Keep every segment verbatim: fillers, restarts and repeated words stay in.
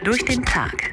durch den Tag.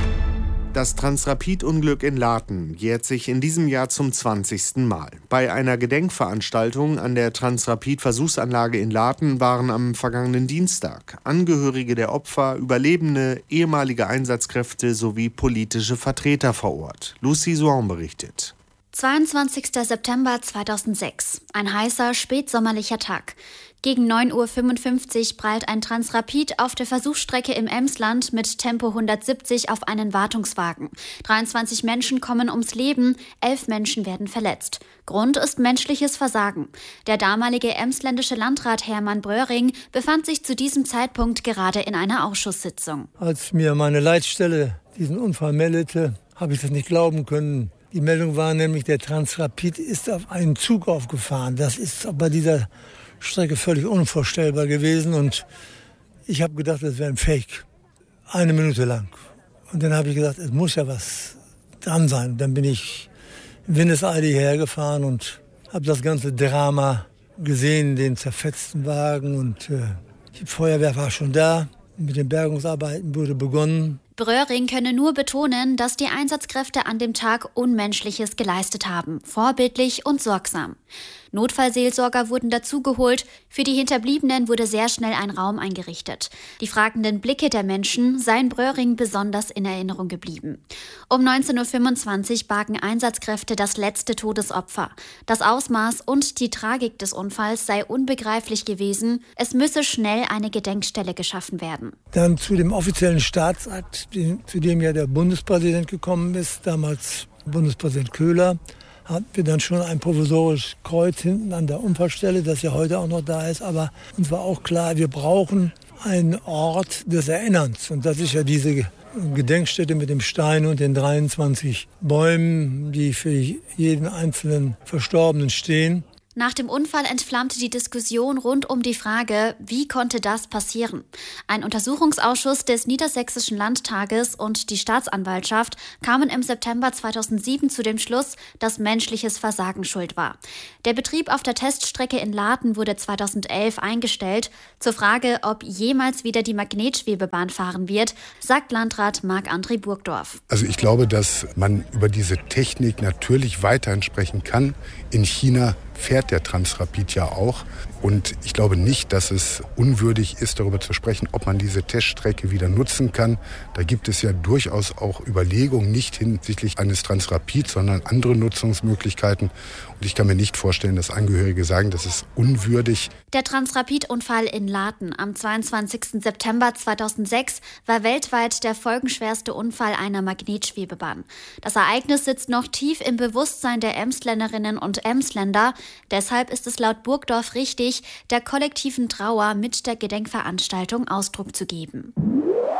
Das Transrapid-Unglück in Laten jährt sich in diesem Jahr zum zwanzigsten Mal. Bei einer Gedenkveranstaltung an der Transrapid-Versuchsanlage in Laten waren am vergangenen Dienstag Angehörige der Opfer, Überlebende, ehemalige Einsatzkräfte sowie politische Vertreter vor Ort. Lucy Souan berichtet. zweiundzwanzigster September zweitausendsechs. Ein heißer, spätsommerlicher Tag. Gegen neun Uhr fünfundfünfzig prallt ein Transrapid auf der Versuchsstrecke im Emsland mit Tempo hundertsiebzig auf einen Wartungswagen. dreiundzwanzig Menschen kommen ums Leben, elf Menschen werden verletzt. Grund ist menschliches Versagen. Der damalige emsländische Landrat Hermann Bröhring befand sich zu diesem Zeitpunkt gerade in einer Ausschusssitzung. Als mir meine Leitstelle diesen Unfall meldete, habe ich das nicht glauben können. Die Meldung war nämlich, der Transrapid ist auf einen Zug aufgefahren. Das ist bei dieser Strecke völlig unvorstellbar gewesen und ich habe gedacht, das wäre ein Fake. Eine Minute lang. Und dann habe ich gedacht, es muss ja was dran sein. Dann bin ich in Windeseile hierher gefahren und habe das ganze Drama gesehen, den zerfetzten Wagen und äh, die Feuerwehr war schon da. Mit den Bergungsarbeiten wurde begonnen. Bröhring könne nur betonen, dass die Einsatzkräfte an dem Tag Unmenschliches geleistet haben, vorbildlich und sorgsam. Notfallseelsorger wurden dazugeholt, für die Hinterbliebenen wurde sehr schnell ein Raum eingerichtet. Die fragenden Blicke der Menschen seien Bröhring besonders in Erinnerung geblieben. Um neunzehn Uhr fünfundzwanzig bargen Einsatzkräfte das letzte Todesopfer. Das Ausmaß und die Tragik des Unfalls sei unbegreiflich gewesen, es müsse schnell eine Gedenkstelle geschaffen werden. Dann zu dem offiziellen Staatsakt, zu dem ja der Bundespräsident gekommen ist, damals Bundespräsident Köhler, hatten wir dann schon ein provisorisches Kreuz hinten an der Unfallstelle, das ja heute auch noch da ist. Aber uns war auch klar, wir brauchen einen Ort des Erinnerns. Und das ist ja diese Gedenkstätte mit dem Stein und den dreiundzwanzig Bäumen, die für jeden einzelnen Verstorbenen stehen. Nach dem Unfall entflammte die Diskussion rund um die Frage, wie konnte das passieren? Ein Untersuchungsausschuss des Niedersächsischen Landtages und die Staatsanwaltschaft kamen im September zweitausendsieben zu dem Schluss, dass menschliches Versagen schuld war. Der Betrieb auf der Teststrecke in Laten wurde zweitausendelf eingestellt. Zur Frage, ob jemals wieder die Magnetschwebebahn fahren wird, sagt Landrat Marc-André Burgdorf. Also ich glaube, dass man über diese Technik natürlich weiterhin sprechen kann. In China fährt der Transrapid ja auch. Und ich glaube nicht, dass es unwürdig ist, darüber zu sprechen, ob man diese Teststrecke wieder nutzen kann. Da gibt es ja durchaus auch Überlegungen, nicht hinsichtlich eines Transrapids, sondern andere Nutzungsmöglichkeiten. Und ich kann mir nicht vorstellen, dass Angehörige sagen, das ist unwürdig. Der Transrapid-Unfall in Laten am zweiundzwanzigsten September zweitausendsechs war weltweit der folgenschwerste Unfall einer Magnetschwebebahn. Das Ereignis sitzt noch tief im Bewusstsein der Emsländerinnen und Emsländer. Deshalb ist es laut Burgdorf richtig, der kollektiven Trauer mit der Gedenkveranstaltung Ausdruck zu geben.